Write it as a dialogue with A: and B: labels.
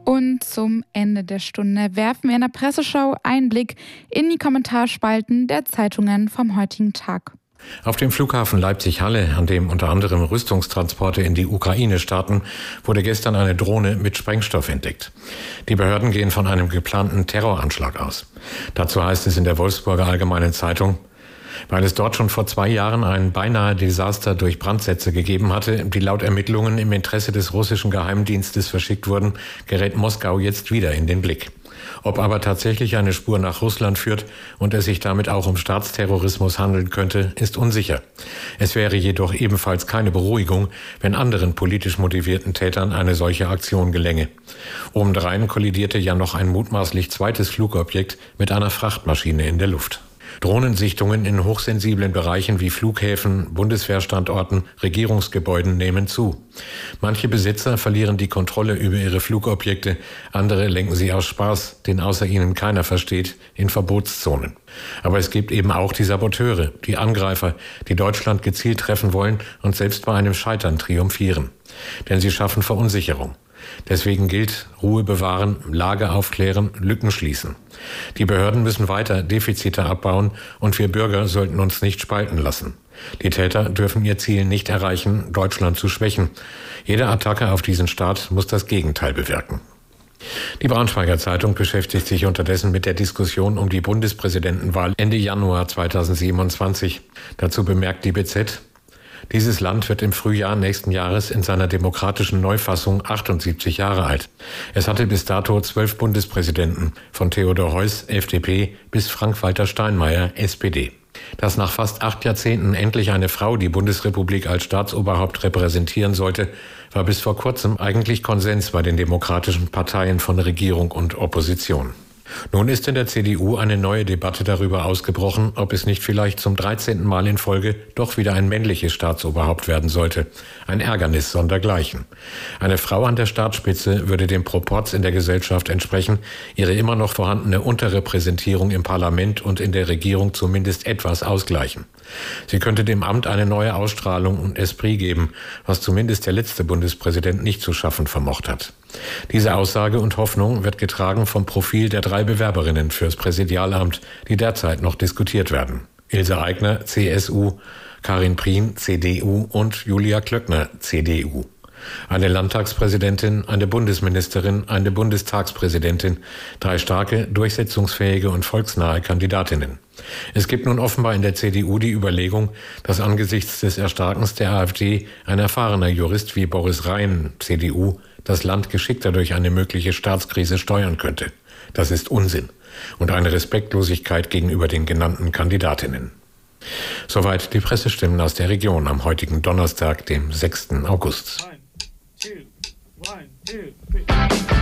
A: Und zum Ende der Stunde werfen wir in der Presseschau einen Blick in die Kommentarspalten der Zeitungen vom heutigen Tag.
B: Auf dem Flughafen Leipzig-Halle, an dem unter anderem Rüstungstransporte in die Ukraine starten, wurde gestern eine Drohne mit Sprengstoff entdeckt. Die Behörden gehen von einem geplanten Terroranschlag aus. Dazu heißt es in der Wolfsburger Allgemeinen Zeitung: Weil es dort schon vor 2 Jahren ein beinahe Desaster durch Brandsätze gegeben hatte, die laut Ermittlungen im Interesse des russischen Geheimdienstes verschickt wurden, gerät Moskau jetzt wieder in den Blick. Ob aber tatsächlich eine Spur nach Russland führt und es sich damit auch um Staatsterrorismus handeln könnte, ist unsicher. Es wäre jedoch ebenfalls keine Beruhigung, wenn anderen politisch motivierten Tätern eine solche Aktion gelänge. Obendrein kollidierte ja noch ein mutmaßlich zweites Flugobjekt mit einer Frachtmaschine in der Luft. Drohnensichtungen in hochsensiblen Bereichen wie Flughäfen, Bundeswehrstandorten, Regierungsgebäuden nehmen zu. Manche Besitzer verlieren die Kontrolle über ihre Flugobjekte, andere lenken sie aus Spaß, den außer ihnen keiner versteht, in Verbotszonen. Aber es gibt eben auch die Saboteure, die Angreifer, die Deutschland gezielt treffen wollen und selbst bei einem Scheitern triumphieren. Denn sie schaffen Verunsicherung. Deswegen gilt: Ruhe bewahren, Lage aufklären, Lücken schließen. Die Behörden müssen weiter Defizite abbauen und wir Bürger sollten uns nicht spalten lassen. Die Täter dürfen ihr Ziel nicht erreichen, Deutschland zu schwächen. Jede Attacke auf diesen Staat muss das Gegenteil bewirken. Die Braunschweiger Zeitung beschäftigt sich unterdessen mit der Diskussion um die Bundespräsidentenwahl Ende Januar 2027. Dazu bemerkt die BZ: Dieses Land wird im Frühjahr nächsten Jahres in seiner demokratischen Neufassung 78 Jahre alt. Es hatte bis dato 12 Bundespräsidenten, von Theodor Heuss, FDP, bis Frank-Walter Steinmeier, SPD. Dass nach fast 8 Jahrzehnten endlich eine Frau die Bundesrepublik als Staatsoberhaupt repräsentieren sollte, war bis vor kurzem eigentlich Konsens bei den demokratischen Parteien von Regierung und Opposition. Nun ist in der CDU eine neue Debatte darüber ausgebrochen, ob es nicht vielleicht zum 13. Mal in Folge doch wieder ein männliches Staatsoberhaupt werden sollte. Ein Ärgernis sondergleichen. Eine Frau an der Staatsspitze würde dem Proporz in der Gesellschaft entsprechen, ihre immer noch vorhandene Unterrepräsentierung im Parlament und in der Regierung zumindest etwas ausgleichen. Sie könnte dem Amt eine neue Ausstrahlung und Esprit geben, was zumindest der letzte Bundespräsident nicht zu schaffen vermocht hat. Diese Aussage und Hoffnung wird getragen vom Profil der 3 Bewerberinnen fürs Präsidialamt, die derzeit noch diskutiert werden. Ilse Aigner, CSU, Karin Prien, CDU und Julia Klöckner, CDU. Eine Landtagspräsidentin, eine Bundesministerin, eine Bundestagspräsidentin, 3 starke, durchsetzungsfähige und volksnahe Kandidatinnen. Es gibt nun offenbar in der CDU die Überlegung, dass angesichts des Erstarkens der AfD ein erfahrener Jurist wie Boris Rhein, CDU, das Land geschickter durch eine mögliche Staatskrise steuern könnte. Das ist Unsinn und eine Respektlosigkeit gegenüber den genannten Kandidatinnen. Soweit die Pressestimmen aus der Region am heutigen Donnerstag, dem 6. August.
C: 1, 2, 1, 2, 3.